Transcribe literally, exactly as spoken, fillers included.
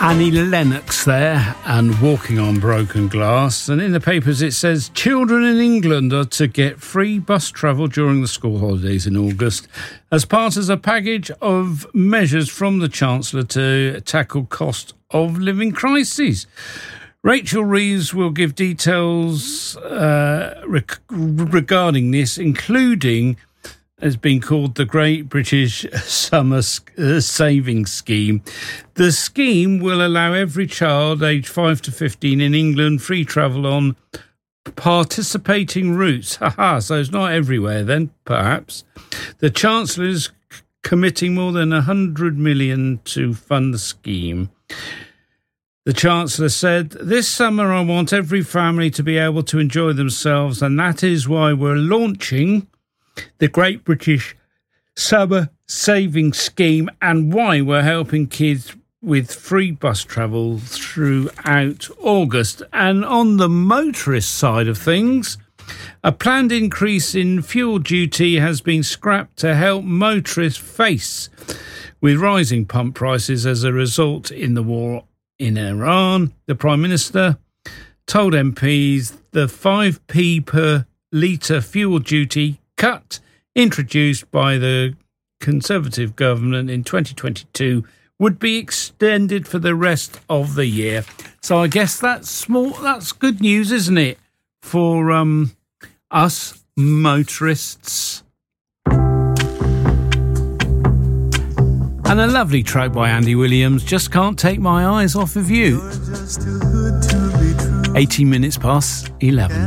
Annie Lennox there, and Walking on Broken Glass. And in the papers it says children in England are to get free bus travel during the school holidays in August as part of a package of measures from the Chancellor to tackle cost of living crises. Rachel Reeves will give details uh, rec- regarding this, including has been called the Great British Summer Savings Scheme. The scheme will allow every child aged five to fifteen in England free travel on participating routes. Haha, so it's not everywhere then, perhaps. The Chancellor is committing more than one hundred million pounds to fund the scheme. The Chancellor said, "This summer I want every family to be able to enjoy themselves, and that is why we're launching the Great British Summer Savings Scheme and why we're helping kids with free bus travel throughout August." And on the motorist side of things, a planned increase in fuel duty has been scrapped to help motorists face with rising pump prices as a result in the war in Iran. The Prime Minister told M Ps the five p per litre fuel duty cut introduced by the Conservative government in twenty twenty-two would be extended for the rest of the year. So I guess that's small. That's good news, isn't it, for um, us motorists? And a lovely track by Andy Williams, Just Can't Take My Eyes Off of You. eighteen minutes past eleven.